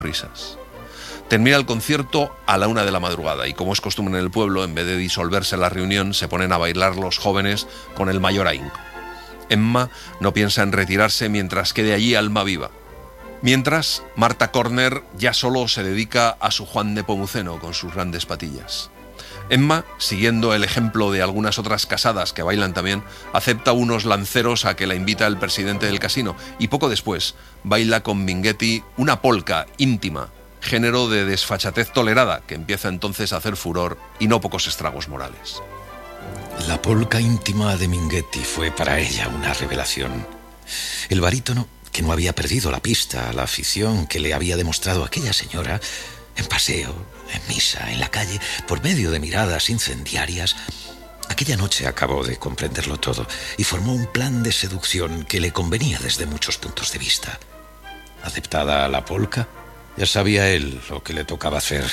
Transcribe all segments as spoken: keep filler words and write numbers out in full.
risas. Termina el concierto a la una de la madrugada y, como es costumbre en el pueblo, en vez de disolverse la reunión, se ponen a bailar los jóvenes con el mayor ahínco. Emma no piensa en retirarse mientras quede allí alma viva. Mientras, Marta Corner ya solo se dedica a su Juan Nepomuceno con sus grandes patillas. Emma, siguiendo el ejemplo de algunas otras casadas que bailan también, acepta unos lanceros a que la invita el presidente del casino y poco después baila con Minghetti una polka íntima, género de desfachatez tolerada que empieza entonces a hacer furor y no pocos estragos morales. La polka íntima de Minghetti fue para ella una revelación. El barítono, que no había perdido la pista a la afición que le había demostrado aquella señora, en paseo, en misa, en la calle, por medio de miradas incendiarias, aquella noche acabó de comprenderlo todo y formó un plan de seducción que le convenía desde muchos puntos de vista. Aceptada la polka, ya sabía él lo que le tocaba hacer.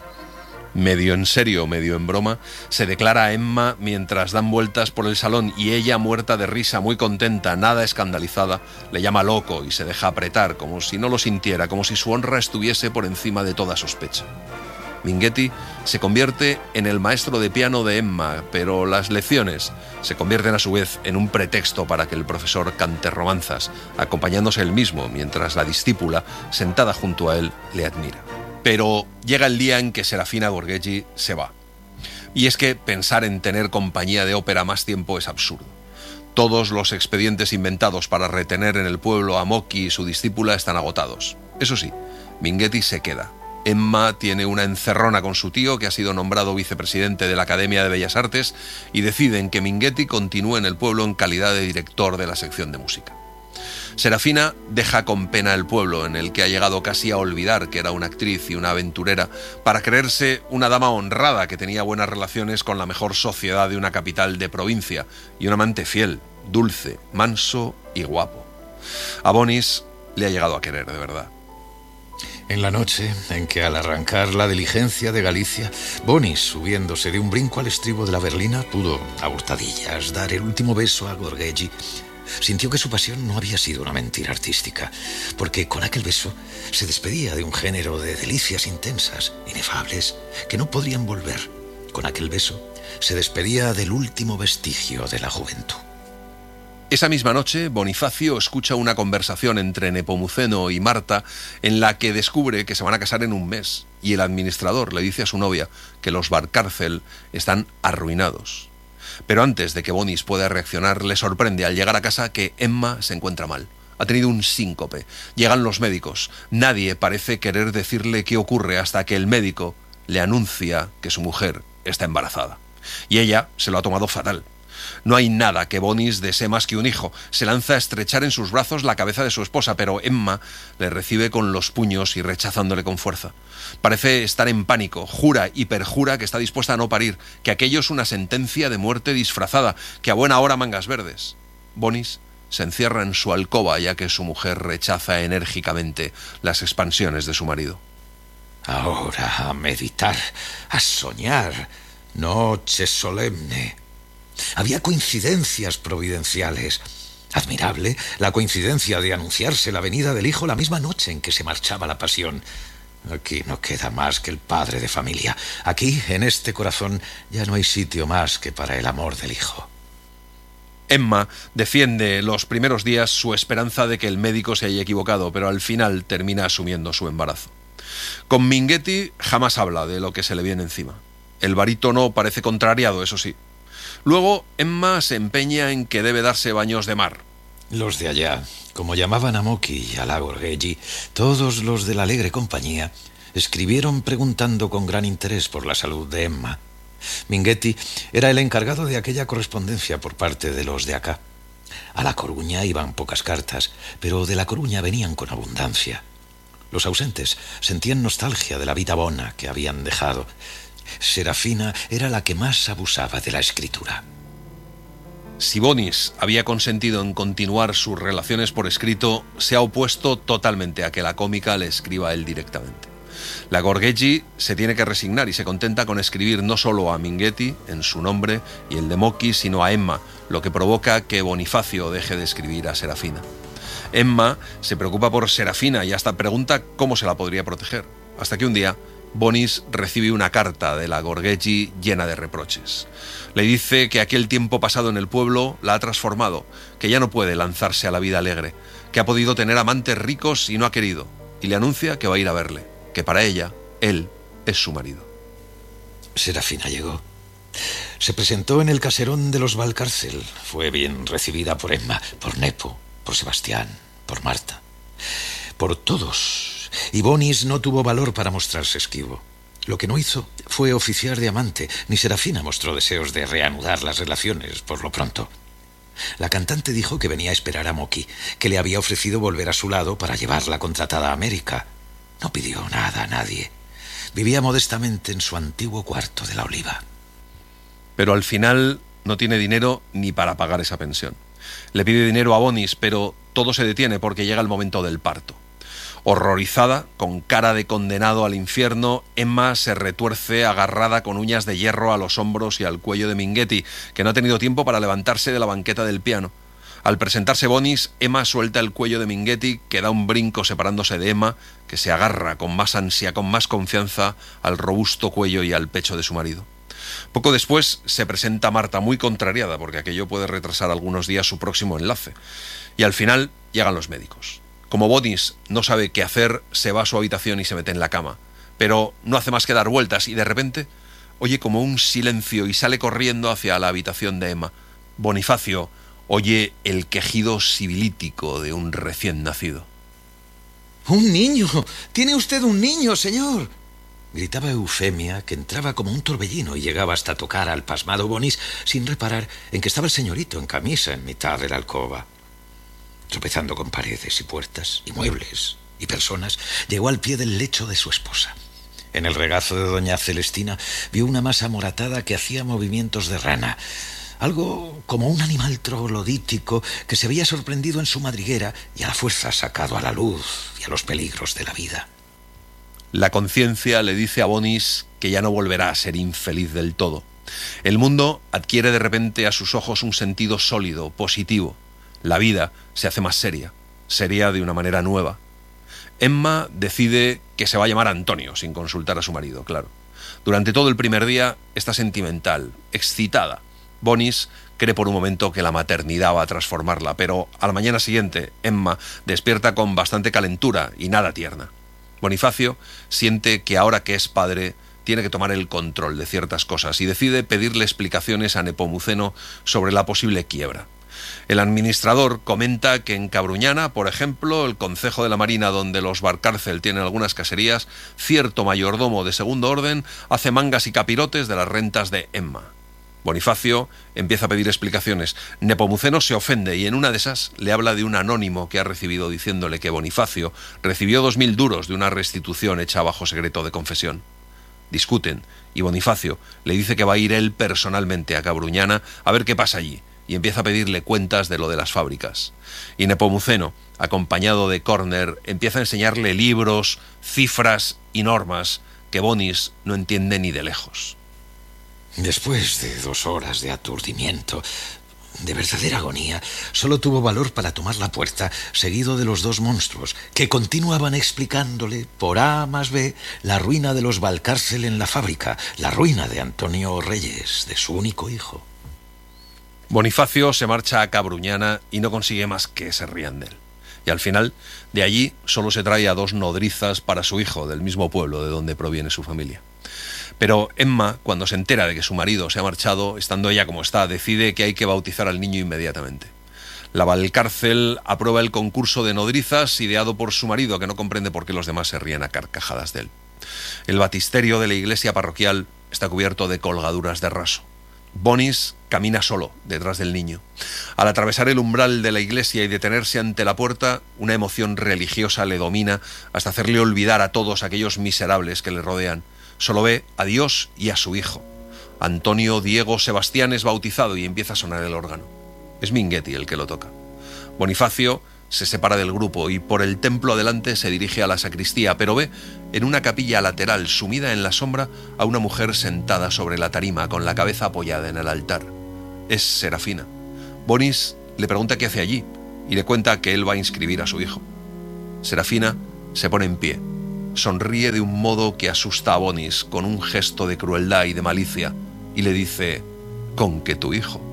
Medio en serio, medio en broma, se declara a Emma mientras dan vueltas por el salón y ella, muerta de risa, muy contenta, nada escandalizada, le llama loco y se deja apretar, como si no lo sintiera, como si su honra estuviese por encima de toda sospecha. Minghetti se convierte en el maestro de piano de Emma, pero las lecciones se convierten a su vez en un pretexto para que el profesor cante romanzas, acompañándose él mismo mientras la discípula, sentada junto a él, le admira. Pero llega el día en que Serafina Gorghetti se va. Y es que pensar en tener compañía de ópera más tiempo es absurdo. Todos los expedientes inventados para retener en el pueblo a Mocky y su discípula están agotados. Eso sí, Minghetti se queda. Emma tiene una encerrona con su tío, que ha sido nombrado vicepresidente de la Academia de Bellas Artes, y deciden que Minghetti continúe en el pueblo en calidad de director de la sección de música. Serafina deja con pena el pueblo, en el que ha llegado casi a olvidar que era una actriz y una aventurera, para creerse una dama honrada que tenía buenas relaciones con la mejor sociedad de una capital de provincia y un amante fiel, dulce, manso y guapo. A Bonis le ha llegado a querer de verdad. En la noche en que, al arrancar la diligencia de Galicia, Bonis, subiéndose de un brinco al estribo de la berlina, pudo, a hurtadillas, dar el último beso a Gorghetti, sintió que su pasión no había sido una mentira artística, porque con aquel beso se despedía de un género de delicias intensas, inefables, que no podrían volver. Con aquel beso se despedía del último vestigio de la juventud. Esa misma noche, Bonifacio escucha una conversación entre Nepomuceno y Marta en la que descubre que se van a casar en un mes, y el administrador le dice a su novia que los Valcárcel están arruinados. Pero antes de que Bonis pueda reaccionar, le sorprende al llegar a casa que Emma se encuentra mal. Ha tenido un síncope. Llegan los médicos. Nadie parece querer decirle qué ocurre hasta que el médico le anuncia que su mujer está embarazada. Y ella se lo ha tomado fatal. No hay nada que Bonis desee más que un hijo. Se lanza a estrechar en sus brazos la cabeza de su esposa, pero Emma le recibe con los puños y rechazándole con fuerza. Parece estar en pánico, jura y perjura que está dispuesta a no parir, que aquello es una sentencia de muerte disfrazada, que a buena hora mangas verdes. Bonis se encierra en su alcoba ya que su mujer rechaza enérgicamente las expansiones de su marido. Ahora a meditar, a soñar, noche solemne. Había coincidencias providenciales. Admirable la coincidencia de anunciarse la venida del hijo la misma noche en que se marchaba la pasión. Aquí no queda más que el padre de familia. Aquí, en este corazón, ya no hay sitio más que para el amor del hijo. Emma defiende los primeros días su esperanza de que el médico se haya equivocado, pero al final termina asumiendo su embarazo. Con Minghetti jamás habla de lo que se le viene encima. El barítono parece contrariado, eso sí. Luego, Emma se empeña en que debe darse baños de mar. Los de allá, como llamaban a Mocky y a la Gorghetti, todos los de la alegre compañía, escribieron preguntando con gran interés por la salud de Emma. Minghetti era el encargado de aquella correspondencia por parte de los de acá. A La Coruña iban pocas cartas, pero de La Coruña venían con abundancia. Los ausentes sentían nostalgia de la vida bona que habían dejado. Serafina era la que más abusaba de la escritura. Si Bonis había consentido en continuar sus relaciones por escrito, se ha opuesto totalmente a que la cómica le escriba a él directamente. La Gorghetti se tiene que resignar y se contenta con escribir no solo a Minghetti en su nombre y el de Mocky, sino a Emma, lo que provoca que Bonifacio deje de escribir a Serafina. Emma se preocupa por Serafina y hasta pregunta cómo se la podría proteger. Hasta que un día Bonis recibe una carta de la Gorgeggi llena de reproches. Le dice que aquel tiempo pasado en el pueblo la ha transformado, que ya no puede lanzarse a la vida alegre, que ha podido tener amantes ricos y no ha querido, y le anuncia que va a ir a verle, que para ella, él es su marido. Serafina llegó. Se presentó en el caserón de los Valcárcel. Fue bien recibida por Emma, por Nepo, por Sebastián, por Marta, por todos. Y Bonis no tuvo valor para mostrarse esquivo. Lo que no hizo fue oficiar de amante, ni Serafina mostró deseos de reanudar las relaciones por lo pronto. La cantante dijo que venía a esperar a Moki, que le había ofrecido volver a su lado para llevarla contratada a América. No pidió nada a nadie. Vivía modestamente en su antiguo cuarto de la Oliva. Pero al final no tiene dinero ni para pagar esa pensión. Le pide dinero a Bonis, pero todo se detiene porque llega el momento del parto. Horrorizada, con cara de condenado al infierno, Emma se retuerce agarrada con uñas de hierro a los hombros y al cuello de Minghetti, que no ha tenido tiempo para levantarse de la banqueta del piano. Al presentarse Bonis, Emma suelta el cuello de Minghetti, que da un brinco separándose de Emma, que se agarra con más ansia, con más confianza al robusto cuello y al pecho de su marido. Poco después se presenta Marta, muy contrariada, porque aquello puede retrasar algunos días su próximo enlace. Y al final llegan los médicos. Como Bonis no sabe qué hacer, se va a su habitación y se mete en la cama. Pero no hace más que dar vueltas y de repente oye como un silencio y sale corriendo hacia la habitación de Emma. Bonifacio oye el quejido sibilítico de un recién nacido. ¡Un niño! ¡Tiene usted un niño, señor! Gritaba Eufemia, que entraba como un torbellino y llegaba hasta tocar al pasmado Bonis sin reparar en que estaba el señorito en camisa en mitad de la alcoba. Tropezando con paredes y puertas y muebles y personas, llegó al pie del lecho de su esposa. En el regazo de doña Celestina vio una masa moratada que hacía movimientos de rana, algo como un animal troglodítico que se había sorprendido en su madriguera y a la fuerza sacado a la luz y a los peligros de la vida. La conciencia le dice a Bonis que ya no volverá a ser infeliz del todo. El mundo adquiere de repente a sus ojos un sentido sólido, positivo. La vida se hace más seria, seria de una manera nueva. Emma decide que se va a llamar Antonio, sin consultar a su marido, claro. Durante todo el primer día está sentimental, excitada. Bonis cree por un momento que la maternidad va a transformarla, pero a la mañana siguiente, Emma despierta con bastante calentura y nada tierna. Bonifacio siente que ahora que es padre tiene que tomar el control de ciertas cosas y decide pedirle explicaciones a Nepomuceno sobre la posible quiebra. El administrador comenta que en Cabruñana, por ejemplo, el concejo de la Marina donde los Valcárcel tienen algunas caserías, cierto mayordomo de segundo orden hace mangas y capirotes de las rentas de Emma. Bonifacio empieza a pedir explicaciones. Nepomuceno se ofende y en una de esas le habla de un anónimo que ha recibido diciéndole que Bonifacio recibió dos mil duros de una restitución hecha bajo secreto de confesión. Discuten y Bonifacio le dice que va a ir él personalmente a Cabruñana a ver qué pasa allí y empieza a pedirle cuentas de lo de las fábricas. Y Nepomuceno, acompañado de Corner, empieza a enseñarle libros, cifras y normas que Bonis no entiende ni de lejos. Después de dos horas de aturdimiento, de verdadera agonía, solo tuvo valor para tomar la puerta, seguido de los dos monstruos, que continuaban explicándole por A más B la ruina de los Valcárcel en la fábrica, la ruina de Antonio Reyes, de su único hijo. Bonifacio se marcha a Cabruñana y no consigue más que se rían de él. Y al final, de allí solo se trae a dos nodrizas para su hijo, del mismo pueblo de donde proviene su familia. Pero Emma, cuando se entera de que su marido se ha marchado, estando ella como está, decide que hay que bautizar al niño inmediatamente. La Valcárcel aprueba el concurso de nodrizas ideado por su marido, que no comprende por qué los demás se ríen a carcajadas de él. El batisterio de la iglesia parroquial está cubierto de colgaduras de raso. Bonis camina solo detrás del niño. Al atravesar el umbral de la iglesia y detenerse ante la puerta, una emoción religiosa le domina hasta hacerle olvidar a todos aquellos miserables que le rodean. Solo ve a Dios y a su hijo. Antonio Diego Sebastián es bautizado y empieza a sonar el órgano. Es Minghetti el que lo toca. Bonifacio se separa del grupo y por el templo adelante se dirige a la sacristía, pero ve en una capilla lateral sumida en la sombra a una mujer sentada sobre la tarima con la cabeza apoyada en el altar. Es Serafina. Bonis le pregunta qué hace allí y le cuenta que él va a inscribir a su hijo. Serafina se pone en pie, sonríe de un modo que asusta a Bonis con un gesto de crueldad y de malicia y le dice: «¿Con que tu hijo?»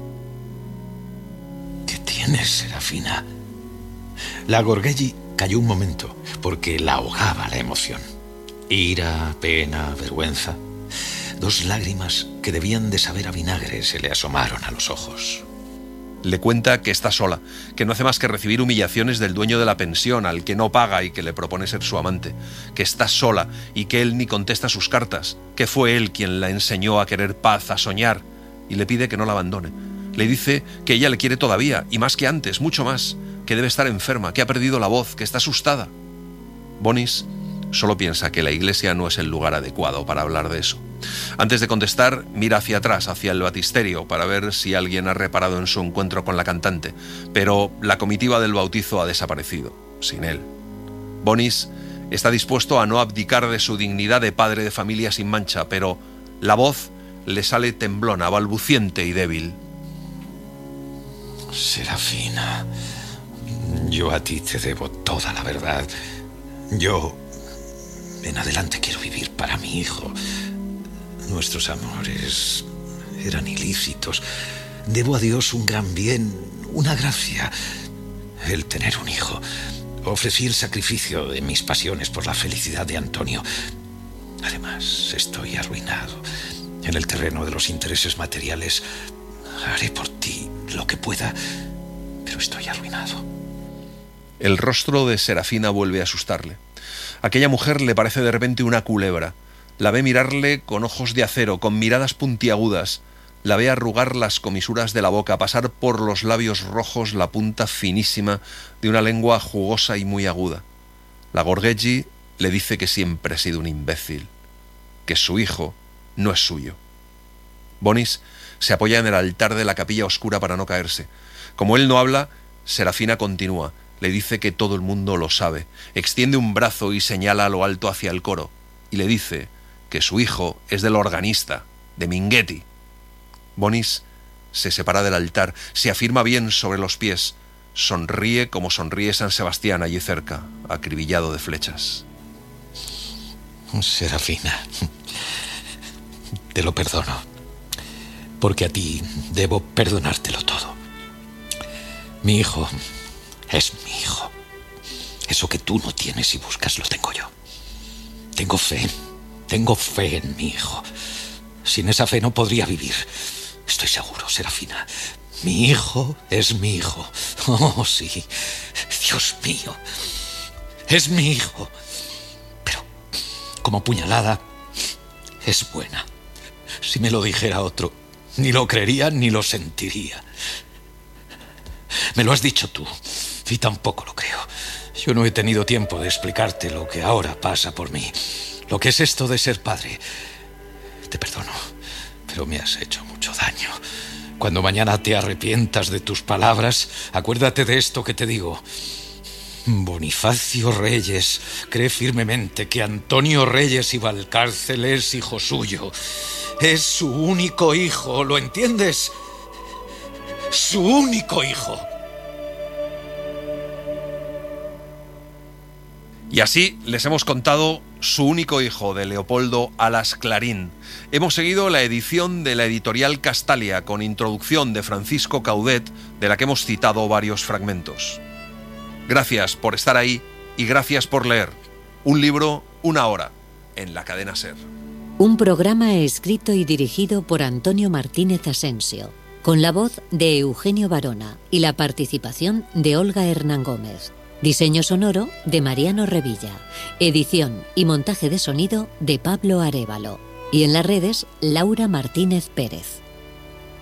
¿Qué tienes, Serafina? La Gorgelli calló un momento porque la ahogaba la emoción. Ira, pena, vergüenza. Dos lágrimas que debían de saber a vinagre se le asomaron a los ojos. Le cuenta que está sola, que no hace más que recibir humillaciones del dueño de la pensión, al que no paga y que le propone ser su amante, que está sola y que él ni contesta sus cartas, que fue él quien la enseñó a querer paz, a soñar, y le pide que no la abandone. Le dice que ella le quiere todavía, y más que antes, mucho más, que debe estar enferma, que ha perdido la voz, que está asustada. Bonis solo piensa que la iglesia no es el lugar adecuado para hablar de eso. Antes de contestar, mira hacia atrás, hacia el baptisterio, para ver si alguien ha reparado en su encuentro con la cantante, pero la comitiva del bautizo ha desaparecido, sin él. Bonis está dispuesto a no abdicar de su dignidad de padre de familia sin mancha, pero la voz le sale temblona, balbuciente y débil. Serafina, yo a ti te debo toda la verdad. Yo, en adelante, quiero vivir para mi hijo. Nuestros amores eran ilícitos. Debo a Dios un gran bien, una gracia, el tener un hijo. Ofrecí el sacrificio de mis pasiones por la felicidad de Antonio. Además, estoy arruinado. En el terreno de los intereses materiales, haré por ti lo que pueda, pero estoy arruinado. El rostro de Serafina vuelve a asustarle. Aquella mujer le parece de repente una culebra. La ve mirarle con ojos de acero, con miradas puntiagudas. La ve arrugar las comisuras de la boca, pasar por los labios rojos la punta finísima de una lengua jugosa y muy aguda. La Gorgelli le dice que siempre ha sido un imbécil, que su hijo no es suyo. Bonis se apoya en el altar de la capilla oscura para no caerse. Como él no habla, Serafina continúa. Le dice que todo el mundo lo sabe. Extiende un brazo y señala a lo alto hacia el coro. Y le dice que su hijo es del organista, de Minghetti. Bonis se separa del altar, se afirma bien sobre los pies, sonríe como sonríe San Sebastián allí cerca, acribillado de flechas. Serafina, te lo perdono, porque a ti debo perdonártelo todo. Mi hijo es mi hijo. Eso que tú no tienes y buscas lo tengo yo. Tengo fe, tengo fe en mi hijo. Sin esa fe no podría vivir. Estoy seguro, Serafina. Mi hijo es mi hijo. Oh, sí. Dios mío. Es mi hijo. Pero, como puñalada, es buena. Si me lo dijera otro, ni lo creería ni lo sentiría. Me lo has dicho tú, y tampoco lo creo. Yo no he tenido tiempo de explicarte lo que ahora pasa por mí. Lo que es esto de ser padre. Te perdono, pero me has hecho mucho daño. Cuando mañana te arrepientas de tus palabras, acuérdate de esto que te digo. Bonifacio Reyes cree firmemente que Antonio Reyes y Valcárcel es hijo suyo. Es su único hijo, ¿lo entiendes? Su único hijo. Y así les hemos contado Su único hijo, de Leopoldo Alas Clarín. Hemos seguido la edición de la editorial Castalia, con introducción de Francisco Caudet, de la que hemos citado varios fragmentos. Gracias por estar ahí y gracias por leer. Un libro, una hora, en la cadena SER. Un programa escrito y dirigido por Antonio Martínez Asensio, con la voz de Eugenio Barona y la participación de Olga Hernán Gómez. Diseño sonoro de Mariano Revilla. Edición y montaje de sonido de Pablo Arévalo. Y en las redes, Laura Martínez Pérez.